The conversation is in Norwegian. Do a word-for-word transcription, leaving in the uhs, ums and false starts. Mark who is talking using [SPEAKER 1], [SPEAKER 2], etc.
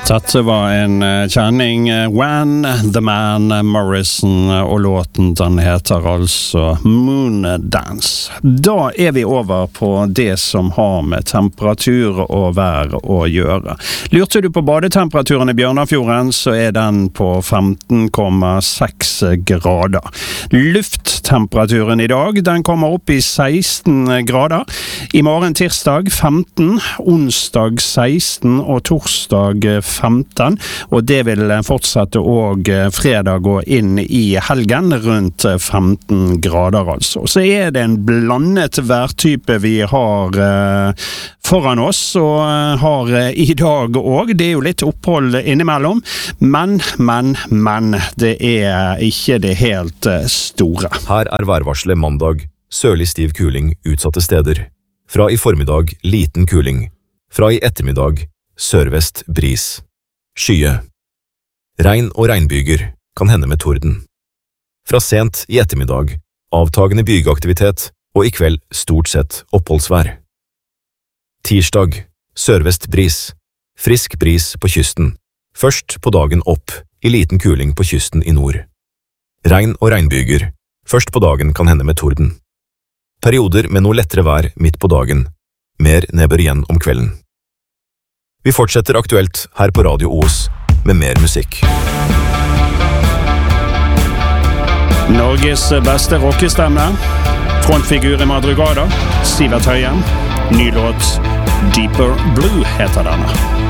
[SPEAKER 1] Dette var en kjenning, When the Man Morrison, og låten den heter altså Moondance. Da er vi over på det som har med temperatur og vær å gjøre. Lurte du på badetemperaturen i Bjørnafjorden, så er den på femten komma seks grader. Lufttemperaturen i dag, den kommer opp i seksten grader. I morgen tirsdag femten, onsdag seksten og torsdag femten, og det vil fortsette og fredag gå inn i helgen rundt femten grader altså. Så er det en blandet værtype vi har eh, foran oss, og har eh, i dag også. Det er jo litt opphold innimellom, men, men, men, det er ikke det helt eh, store.
[SPEAKER 2] Her er værvarselet mandag, sørlig stiv kuling utsatte steder. Fra i formiddag liten kuling. Fra i ettermiddag sørvest bris. Skye. Regn og regnbyger, kan hende med torden. Fra sent i ettermiddag, avtagende bygeaktivitet, og i kveld stort sett oppholdsvær. Tirsdag, sørvest bris. Frisk bris på kysten. Først på dagen opp, i liten kuling på kysten i nord. Regn og regnbyger. Først på dagen kan hende med torden. Perioder med noe lettere vær midt på dagen. Mer nedbør igjen om kvelden. Vi fortsetter aktuelt her på Radio Os med mer musikk.
[SPEAKER 1] Norges beste rockestemme, frontfigur i Madrugada, Sivert Høyen, ny låt Deeper Blue heter denne.